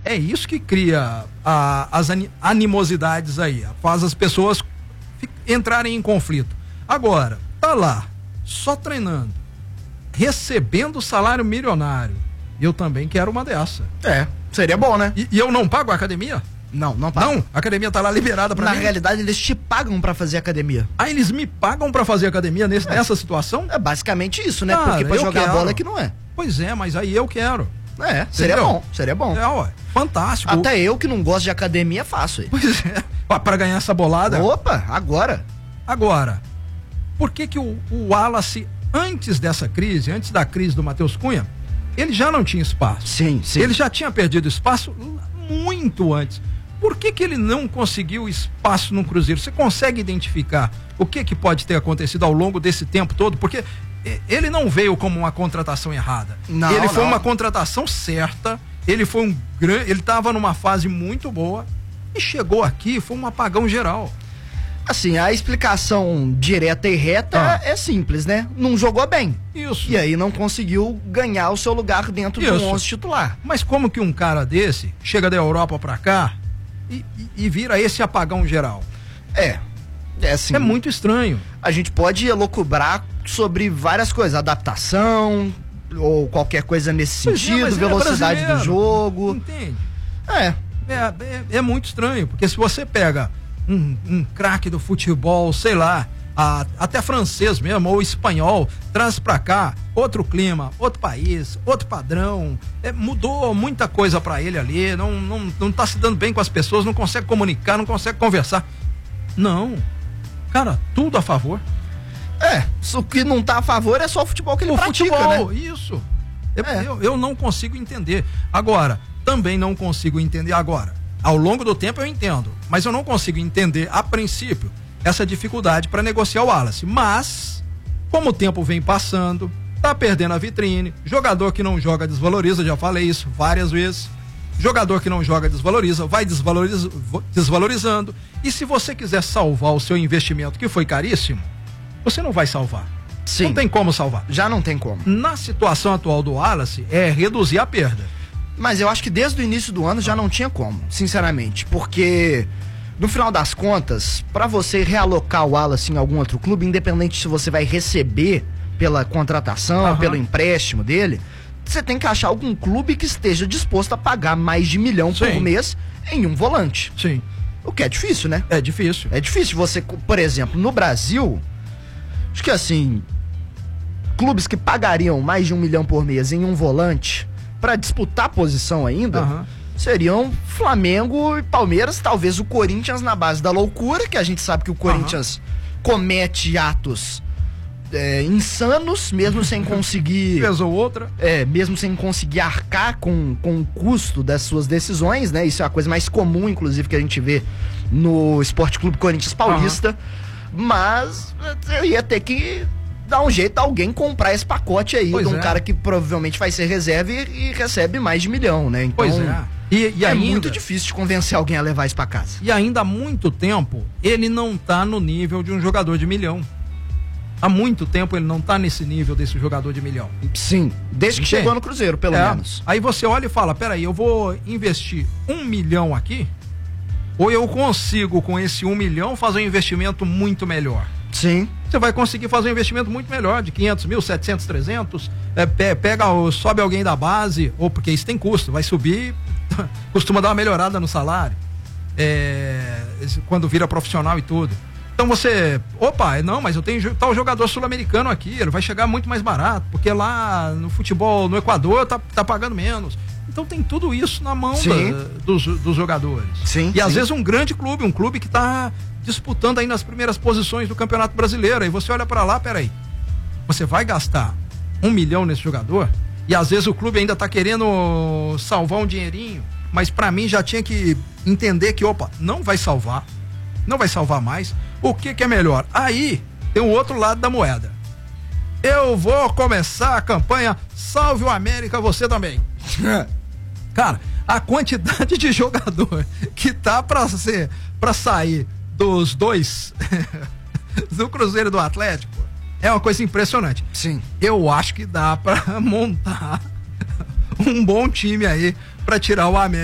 É isso que cria as animosidades aí, faz as pessoas entrarem em conflito. Agora, tá lá, só treinando, recebendo salário milionário. Eu também quero uma dessa. Seria bom, né? E eu não pago a academia? Não pago. Não, a academia tá lá liberada pra mim. Na realidade, eles te pagam pra fazer academia. Ah, eles me pagam pra fazer academia nessa situação? É basicamente isso, né? Cara, porque pra jogar quero. bola é que não é. Pois é, mas aí eu quero. Seria bom, seria bom. Ué, fantástico. Até eu que não gosto de academia faço aí. Pois é, pra ganhar essa bolada. Opa, agora. Agora, por que o Wallace, antes dessa crise, antes da crise do Matheus Cunha, ele já não tinha espaço? Sim. Ele já tinha perdido espaço muito antes. Por que ele não conseguiu espaço no Cruzeiro? Você consegue identificar o que pode ter acontecido ao longo desse tempo todo? Porque ele não veio como uma contratação errada. Ele foi uma contratação certa. Ele foi ele estava numa fase muito boa e chegou aqui, foi um apagão geral. Assim, a explicação direta e reta é simples, né? Não jogou bem. Isso. E aí não conseguiu ganhar o seu lugar dentro do 11 titular. Mas como que um cara desse chega da Europa pra cá e vira esse apagão geral? Assim, é muito estranho. A gente pode elocubrar sobre várias coisas, adaptação ou qualquer coisa nesse sentido, velocidade do jogo. Entende? É muito estranho, porque se você pega um craque do futebol, sei lá, até francês mesmo, ou espanhol, traz pra cá, outro clima, outro país, outro padrão, mudou muita coisa pra ele ali, não tá se dando bem com as pessoas, não consegue comunicar, não consegue conversar. Não, cara, tudo a favor. O que não tá a favor é só o futebol que ele pratica, futebol, né? Isso. Eu não consigo entender. Agora, também não consigo entender agora. Ao longo do tempo eu entendo, mas eu não consigo entender, a princípio, essa dificuldade para negociar o Wallace. Mas, como o tempo vem passando, tá perdendo a vitrine, jogador que não joga desvaloriza, já falei isso várias vezes. Jogador que não joga desvaloriza, vai desvalorizando. E se você quiser salvar o seu investimento, que foi caríssimo, você não vai salvar. Sim. Não tem como salvar. Já não tem como. Na situação atual do Wallace, é reduzir a perda. Mas eu acho que desde o início do ano já não tinha como, sinceramente, porque no final das contas, pra você realocar o Wallace em algum outro clube, independente se você vai receber pela contratação, pelo empréstimo dele, você tem que achar algum clube que esteja disposto a pagar mais de 1 milhão por mês em um volante. Sim. O que é difícil, né? É difícil. É difícil você, por exemplo, no Brasil, acho que assim, clubes que pagariam mais de 1 milhão por mês em um volante para disputar posição ainda, seriam Flamengo e Palmeiras, talvez o Corinthians na base da loucura, que a gente sabe que o Corinthians comete atos insanos, mesmo sem conseguir... Vez ou outra. Mesmo sem conseguir arcar com o custo das suas decisões, né? Isso é a coisa mais comum, inclusive, que a gente vê no Esporte Clube Corinthians Paulista. Mas eu ia ter que dar um jeito a alguém comprar esse pacote aí de um cara que provavelmente vai ser reserva e recebe mais de 1 milhão, né? Então, E é ainda, muito difícil de convencer alguém a levar isso pra casa. E ainda há muito tempo, ele não tá no nível de um jogador de 1 milhão. Há muito tempo ele não tá nesse nível desse jogador de 1 milhão. Sim, desde que chegou no Cruzeiro, pelo menos. Aí você olha e fala, peraí, eu vou investir 1 milhão aqui, ou eu consigo com esse 1 milhão fazer um investimento muito melhor? Sim. Você vai conseguir fazer um investimento muito melhor, de 500 mil, 700, 300, sobe alguém da base, ou porque isso tem custo, vai subir, costuma dar uma melhorada no salário, quando vira profissional e tudo. Então você, mas eu tenho tal jogador sul-americano aqui, ele vai chegar muito mais barato, porque lá no futebol, no Equador, tá pagando menos. Então tem tudo isso na mão dos jogadores. Sim, e às vezes um grande clube, um clube que tá disputando aí nas primeiras posições do Campeonato Brasileiro, aí você olha pra lá, peraí, você vai gastar 1 milhão nesse jogador, e às vezes o clube ainda tá querendo salvar um dinheirinho, mas pra mim já tinha que entender que, não vai salvar mais. O que é melhor? Aí tem o outro lado da moeda. Eu vou começar a campanha Salve o América, você também. Cara, a quantidade de jogador que tá pra sair dos dois do Cruzeiro e do Atlético é uma coisa impressionante. Sim. Eu acho que dá pra montar um bom time aí pra tirar o América